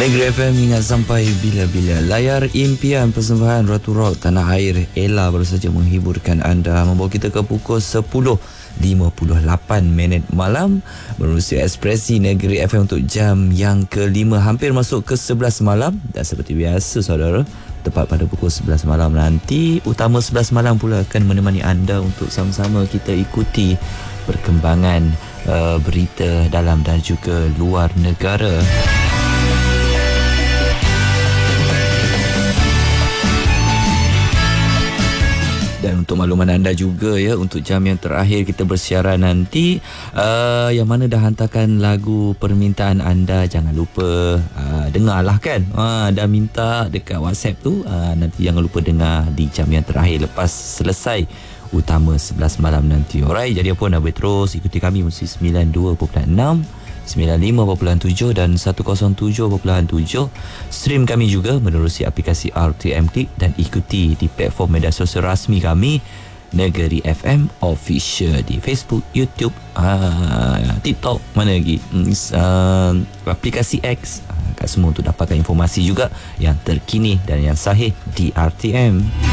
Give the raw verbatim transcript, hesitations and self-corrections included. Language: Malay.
Negeri F M ingat sampai bila-bila. Layar impian persembahan Ratu Rock Tanah Air Ella baru saja menghiburkan anda, membawa kita ke pukul sepuluh lima puluh lapan minit malam, menerusi ekspresi Negeri F M untuk jam yang kelima, hampir masuk ke sebelas malam. Dan seperti biasa saudara, tepat pada pukul sebelas malam nanti, utama sebelas malam pula akan menemani anda untuk sama-sama kita ikuti perkembangan uh, berita dalam dan juga luar negara. Dan untuk makluman anda juga ya, untuk jam yang terakhir kita bersiaran nanti, uh, yang mana dah hantarkan lagu permintaan anda, jangan lupa uh, dengarlah kan. Uh, dah minta dekat WhatsApp tu, uh, nanti jangan lupa dengar di jam yang terakhir lepas selesai utama sebelas malam nanti. Alright, jadi apa nak boleh terus ikuti kami mesti sembilan puluh dua perpuluhan enam, sembilan puluh lima perpuluhan tujuh dan seratus tujuh perpuluhan tujuh. Stream kami juga menerusi aplikasi R T M Click dan ikuti di platform media sosial rasmi kami Negeri F M Official di Facebook, YouTube, uh, TikTok, mana lagi, uh, aplikasi X, uh, kat semua untuk dapatkan informasi juga yang terkini dan yang sahih di R T M.